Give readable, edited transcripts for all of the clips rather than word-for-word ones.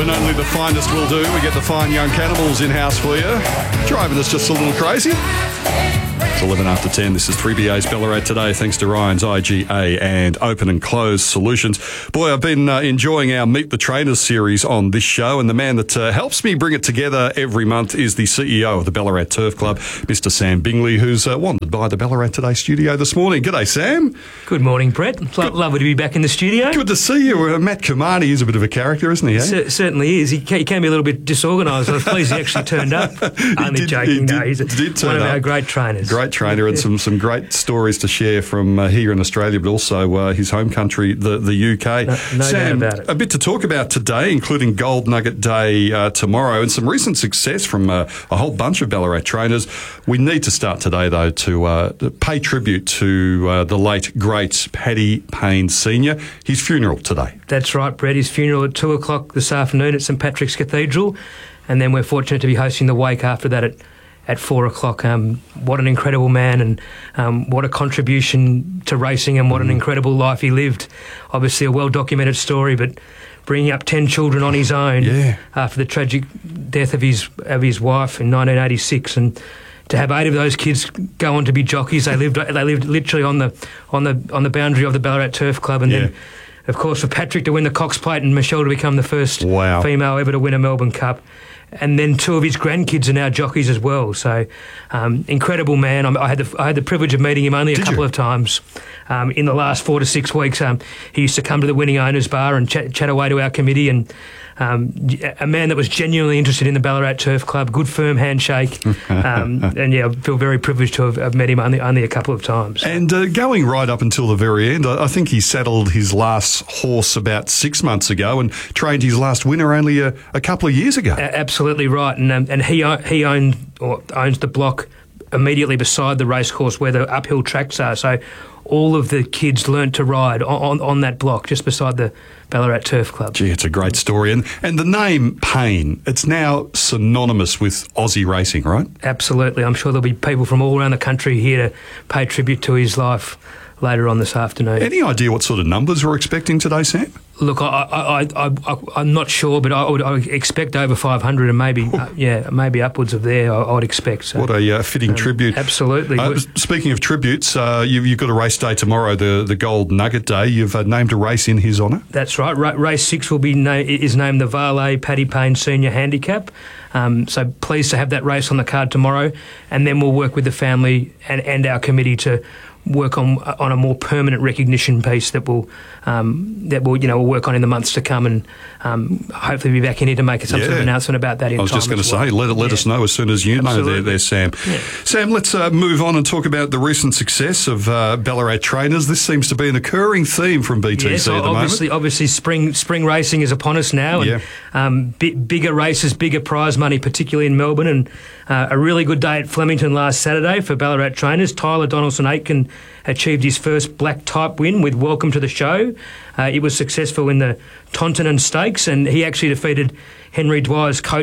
and only the finest will do. We get the fine young cannibals in-house for you. Driving us just a little crazy. It's 11 after 10. This is 3BA's Ballarat Today, thanks to Ryan's IGA and Open and Close Solutions. Boy, I've been enjoying our Meet the Trainers series on this show, and the man that helps me bring it together every month is the CEO of the Ballarat Turf Club, Mr. Sam Bingley, who's wandered by the Ballarat Today studio this morning. G'day, Sam. Good morning, Brett. Lovely to be back in the studio. Good to see you. Matt Kamani is a bit of a character, isn't he? Eh? Certainly is. He can be a little bit disorganised. I was pleased he actually turned up. Only joking. No, he's one of our great trainers. Great trainer, and some great stories to share from here in Australia, but also his home country, the UK. No Sam, doubt about it. A bit to talk about today, including Gold Nugget Day tomorrow, and some recent success from a whole bunch of Ballarat trainers. We need to start today, though, to pay tribute to the late, great Paddy Payne Sr. His funeral today. That's right, Brett. His funeral at 2 o'clock this afternoon at St Patrick's Cathedral, and then we're fortunate to be hosting the wake after that at 4 o'clock. What an incredible man, and what a contribution to racing, and what an incredible life he lived. Obviously a well-documented story, but bringing up 10 children on his own after the tragic death of his wife in 1986, and to have 8 of those kids go on to be jockeys. They lived literally on the boundary of the Ballarat Turf Club, and then, of course, for Patrick to win the Cox Plate and Michelle to become the first female ever to win a Melbourne Cup. And then 2 of his grandkids are now jockeys as well. So, incredible man. I had the privilege of meeting him only a couple of times in the last 4 to 6 weeks. He used to come to the Winning Owners Bar and chat away to our committee, and a man that was genuinely interested in the Ballarat Turf Club. Good firm handshake, and I feel very privileged to have met him only a couple of times. And going right up until the very end, I think he saddled his last horse about 6 months ago and trained his last winner only a couple of years ago. Absolutely right, and he owns the block immediately beside the racecourse where the uphill tracks are. So all of the kids learnt to ride on that block just beside the Ballarat Turf Club. Gee, it's a great story. And the name Payne, it's now synonymous with Aussie racing, right? Absolutely. I'm sure there'll be people from all around the country here to pay tribute to his life later on this afternoon. Any idea what sort of numbers we're expecting today, Sam? Look, I'm not sure, but I would expect over 500, and maybe upwards of there. I would expect. So. What a fitting tribute! Absolutely. Speaking of tributes, you've got a race day tomorrow, the Gold Nugget Day. You've named a race in his honour. That's right. Race 6 will be is named the Varley Paddy Payne Senior Handicap. So pleased to have that race on the card tomorrow, and then we'll work with the family and our committee to work on a more permanent recognition piece that we'll work on in the months to come, and hopefully be back in here to make some sort of announcement about that in time. I was just going to say, let us know as soon as you know there, Sam. Yeah. Sam, let's move on and talk about the recent success of Ballarat trainers. This seems to be an occurring theme from BTC at the moment. Obviously, spring racing is upon us now, and bigger races, bigger prize money, particularly in Melbourne, and a really good day at Flemington last Saturday for Ballarat trainers. Tyler Donaldson-Aitken achieved his first black type win with Welcome to the Show. It was successful in the Tontonen Stakes, and he actually defeated Henry Dwyer's Coat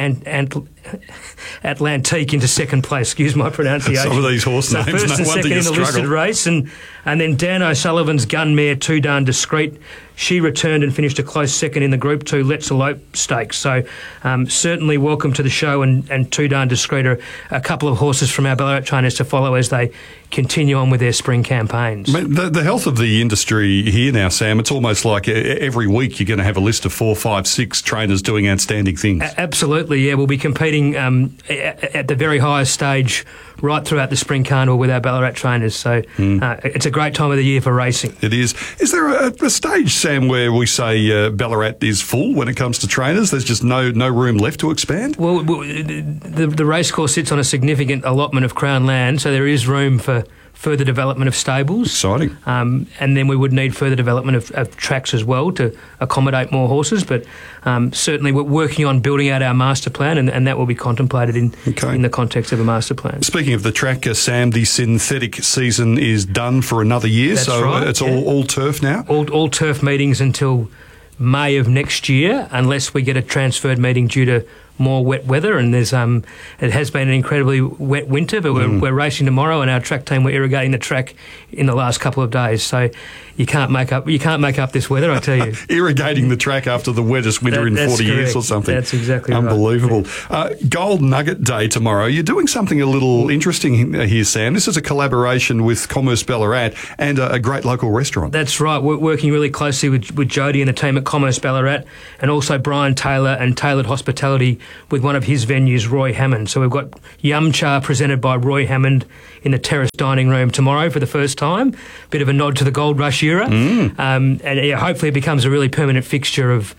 Atlantique into second place. Excuse my pronunciation. Some of these horse names, first and second in the listed race, and then Dan O'Sullivan's gun mare Too Darn Discreet. She returned and finished a close second in the Group 2 Let's Elope Stakes. So certainly Welcome to the Show and Too Darn Discreet are a couple of horses from our Ballarat trainers to follow as they continue on with their spring campaigns. The health of the industry here now, Sam, it's almost like every week you're going to have a list of 4, 5, 6 trainers doing outstanding things. Absolutely, yeah. We'll be competing at the very highest stage right throughout the spring carnival with our Ballarat trainers. So it's a great time of the year for racing. It is. Is there a stage, Sam, where we say Ballarat is full when it comes to trainers? There's just no room left to expand? Well, the racecourse sits on a significant allotment of Crown land, so there is room for further development of stables. Exciting. And then we would need further development of tracks as well to accommodate more horses. But certainly we're working on building out our master plan, and that will be contemplated in the context of a master plan. Speaking of the track, Sam, the synthetic season is done for another year. That's so right, it's all turf now? All turf meetings until May of next year, unless we get a transferred meeting due to more wet weather, and there's it has been an incredibly wet winter, but we're racing tomorrow, and our track team were irrigating the track in the last couple of days. So you can't make up this weather, I tell you. Irrigating the track after the wettest winter in 40 years or something. That's exactly unbelievable. Gold Nugget Day tomorrow. You're doing something a little interesting here, Sam. This is a collaboration with Commerce Ballarat and a great local restaurant. That's right. We're working really closely with Jody and the team at Commerce Ballarat, and also Brian Taylor and Tailored Hospitality with one of his venues, Roy Hammond. So we've got Yum Cha presented by Roy Hammond in the Terrace Dining Room tomorrow for the first time. Bit of a nod to the Gold Rush era. And hopefully it becomes a really permanent fixture of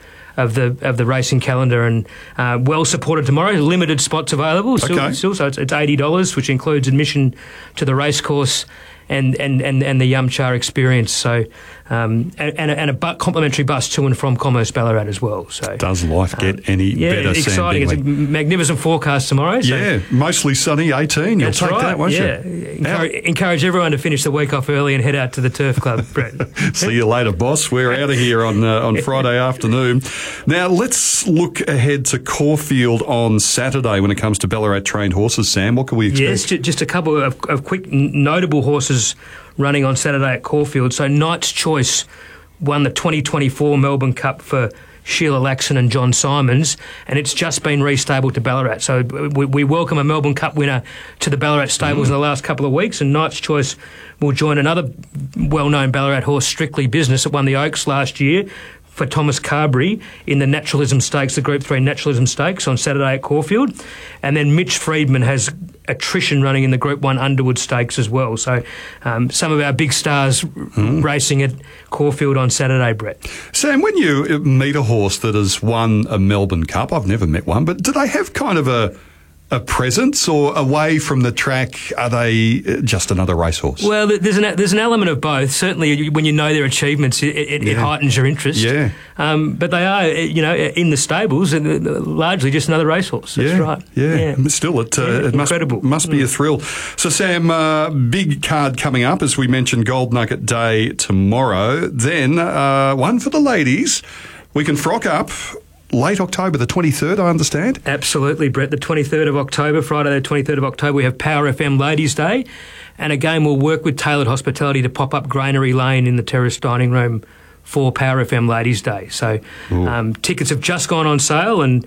the racing calendar, and well supported tomorrow. Limited spots available still, so it's $80, which includes admission to the racecourse and the Yum Cha experience. So and a complimentary bus to and from Commerce Ballarat as well. So does life get any better? Exciting! It's a magnificent forecast tomorrow. So mostly sunny, 18. You'll take that, won't you? Encourage everyone to finish the week off early and head out to the Turf Club, Brett. See you later, boss. We're out of here on Friday afternoon. Now let's look ahead to Caulfield on Saturday when it comes to Ballarat trained horses. Sam, what can we expect? Yes, just a couple of quick notable horses running on Saturday at Caulfield. So Knight's Choice won the 2024 Melbourne Cup for Sheila Laxon and John Simons, and it's just been restabled to Ballarat. So we welcome a Melbourne Cup winner to the Ballarat stables in the last couple of weeks, and Knight's Choice will join another well-known Ballarat horse, Strictly Business, that won the Oaks last year for Thomas Carberry in the Naturalism Stakes, the Group 3 Naturalism Stakes on Saturday at Caulfield. And then Mitch Friedman has Attrition running in the Group 1 Underwood Stakes as well. So some of our big stars racing at Caulfield on Saturday, Brett. Sam, when you meet a horse that has won a Melbourne Cup, I've never met one, but do they have kind of a presence, or away from the track, are they just another racehorse? Well, there's an element of both. Certainly, when you know their achievements, it heightens your interest. Yeah. But they are, in the stables, largely just another racehorse. That's right. Yeah. Still, it must be a thrill. So, Sam, big card coming up, as we mentioned, Gold Nugget Day tomorrow. Then one for the ladies. We can frock up. Late October, the 23rd, I understand? Absolutely, Brett. The 23rd of October, Friday the 23rd of October, we have Power FM Ladies' Day. And again, we'll work with Tailored Hospitality to pop up Granary Lane in the Terrace Dining Room for Power FM Ladies' Day. So tickets have just gone on sale, and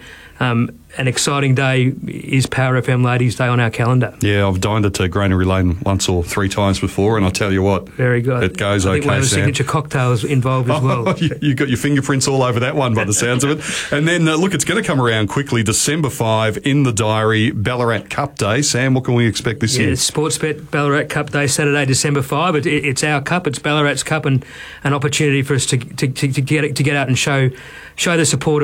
an exciting day is Power FM Ladies' Day on our calendar. Yeah, I've dined at Granary Lane once or three times before, and I tell you what, very good. It goes I think one of the signature cocktails involved as well. You got your fingerprints all over that one by the sounds of it. And then, look, it's going to come around quickly. December 5 in the diary, Ballarat Cup Day. Sam, what can we expect this year? Sportsbet Ballarat Cup Day, Saturday, December 5. It's our cup. It's Ballarat's cup, and an opportunity for us to get out and show the support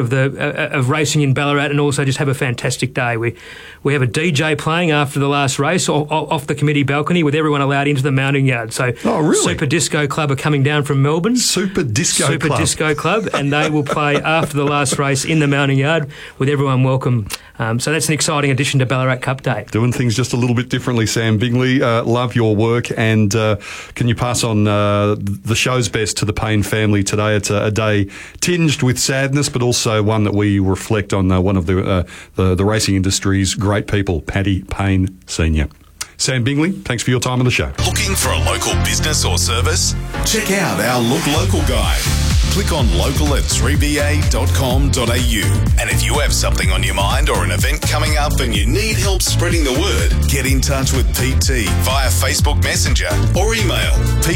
of racing in Ballarat, and also just have a fantastic day. We have a DJ playing after the last race off the committee balcony, with everyone allowed into the mounting yard. So Super Disco Club are coming down from Melbourne. Super Disco Club, and they will play after the last race in the mounting yard with everyone welcome. So that's an exciting addition to Ballarat Cup Day. Doing things just a little bit differently, Sam Bingley. Love your work, and can you pass on the show's best to the Payne family today? It's a day tinged with sadness, but also one that we reflect on one of the racing industry's great people, Paddy Payne Sr. Sam Bingley, thanks for your time on the show. Looking for a local business or service? Check out our Look Local guide. Click on local at 3ba.com.au. And if you have something on your mind or an event coming up and you need help spreading the word, get in touch with PT via Facebook Messenger or email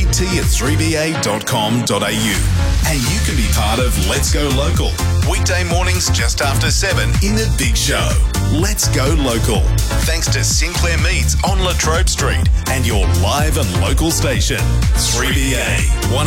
pt@3ba.com.au. And you can be part of Let's Go Local. Weekday mornings just after 7 in the Big Show. Let's Go Local. Thanks to Sinclair Meats on Latrobe Street and your live and local station, 3BA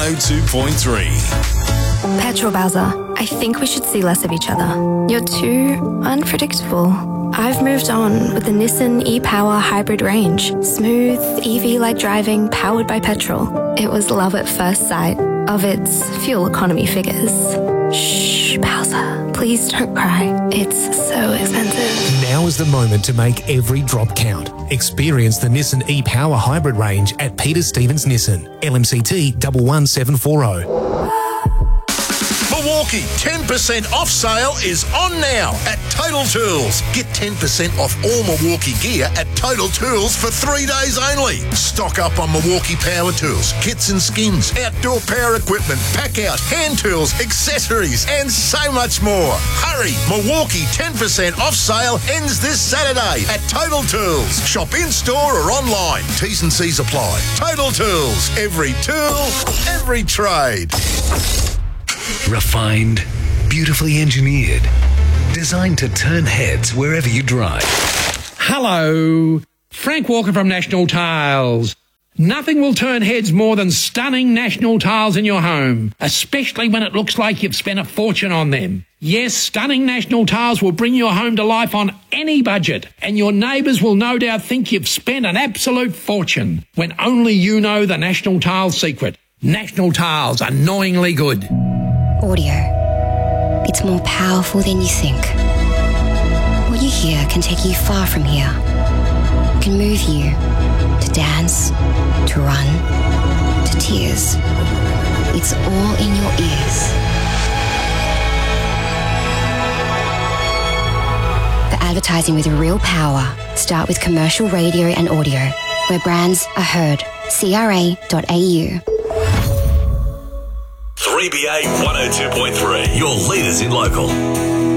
102.3. Petrol Bowser, I think we should see less of each other. You're too unpredictable. I've moved on with the Nissan e-Power hybrid range. Smooth, EV-like driving, powered by petrol. It was love at first sight of its fuel economy figures. Shh, Bowser, please don't cry. It's so expensive. Now is the moment to make every drop count. Experience the Nissan e-Power hybrid range at Peter Stevens Nissan, LMCT 11740. Milwaukee 10% off sale is on now at Total Tools. Get 10% off all Milwaukee gear at Total Tools for 3 days only. Stock up on Milwaukee power tools, kits and skins, outdoor power equipment, pack out, hand tools, accessories, and so much more. Hurry! Milwaukee 10% off sale ends this Saturday at Total Tools. Shop in-store or online. T's and C's apply. Total Tools. Every tool, every trade. Refined, beautifully engineered, designed to turn heads wherever you drive. Hello, Frank Walker from National Tiles. Nothing will turn heads more than stunning National Tiles in your home, especially when it looks like you've spent a fortune on them. Yes, stunning National Tiles will bring your home to life on any budget, and your neighbours will no doubt think you've spent an absolute fortune, when only you know the National Tiles secret. National Tiles, annoyingly good. Audio. It's more powerful than you think. What you hear can take you far from here. It can move you to dance, to run, to tears. It's all in your ears. For advertising with real power, start with commercial radio and audio, where brands are heard. CRA.au. 3BA 102.3, your leaders in local.